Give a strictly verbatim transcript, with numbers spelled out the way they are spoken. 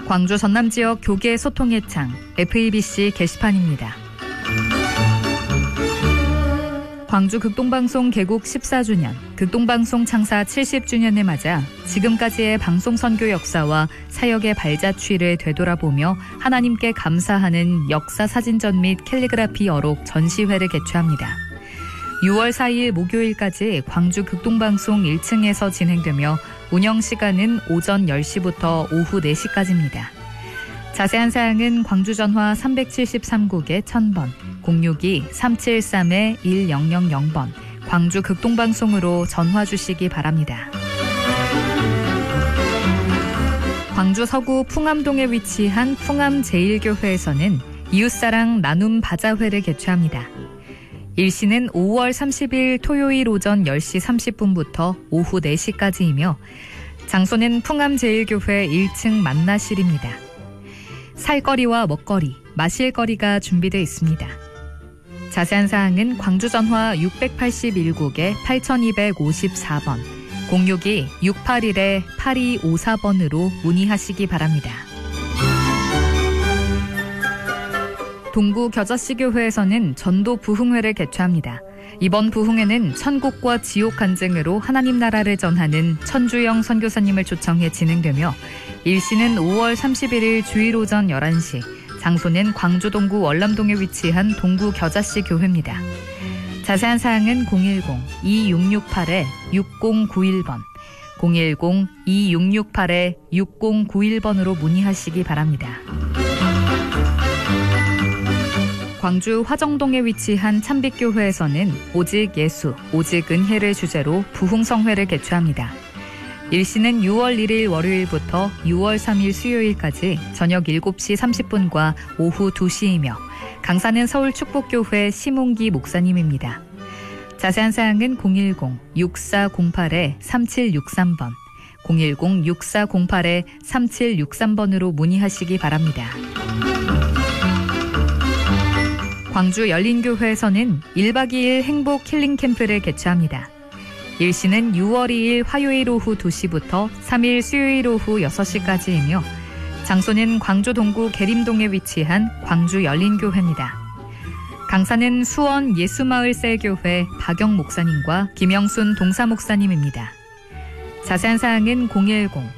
광주 전남 지역 교계 소통의 창 에프이비씨 게시판입니다. 광주 극동방송 개국 십사 주년, 극동방송 창사 칠십 주년을 맞아 지금까지의 방송 선교 역사와 사역의 발자취를 되돌아보며 하나님께 감사하는 역사 사진전 및 캘리그라피 어록 전시회를 개최합니다. 유월 사일 목요일까지 광주 극동방송 일 층에서 진행되며 운영 시간은 오전 열 시부터 오후 네 시까지입니다. 자세한 사항은 광주전화 삼백칠십삼 국에 천 번, 공육이 삼칠삼 일공공 번, 광주 극동방송으로 전화 주시기 바랍니다. 광주 서구 풍암동에 위치한 풍암제일교회에서는 이웃사랑 나눔 바자회를 개최합니다. 일시는 오월 삼십일 토요일 오전 열 시 삼십 분부터 오후 네 시까지이며 장소는 풍암제일교회 일 층 만나실입니다. 살거리와 먹거리, 마실거리가 준비되어 있습니다. 자세한 사항은 광주전화 육백팔십일 국에 팔이오오사 번, 공육이 육팔일 팔이오사 번으로 문의하시기 바랍니다. 동구 겨자씨교회에서는 전도 부흥회를 개최합니다. 이번 부흥회는 천국과 지옥 간증으로 하나님 나라를 전하는 천주영 선교사님을 초청해 진행되며 일시는 오월 삼십일일 주일 오전 열한 시, 장소는 광주 동구 월남동에 위치한 동구 겨자씨 교회입니다. 자세한 사항은 공일공 이육육팔 육공구일 번, 공일공 이육육팔 육공구일 번으로 문의하시기 바랍니다. 광주 화정동에 위치한 참빛교회에서는 오직 예수, 오직 은혜를 주제로 부흥성회를 개최합니다. 일시는 유월 일일 월요일부터 유월 삼일 수요일까지 저녁 일곱 시 삼십 분과 오후 두 시이며 강사는 서울축복교회 심홍기 목사님입니다. 자세한 사항은 공일공 육사공팔 삼칠육삼 번, 공일공 육사공팔 삼칠육삼 번으로 문의하시기 바랍니다. 광주 열린교회에서는 일박 이일 행복 힐링 캠프를 개최합니다. 일시는 유월 이일 화요일 오후 두 시부터 삼일 수요일 오후 여섯 시까지이며 장소는 광주 동구 계림동에 위치한 광주 열린교회입니다. 강사는 수원 예수마을셀교회 박영 목사님과 김영순 동사 목사님입니다. 자세한 사항은 공일공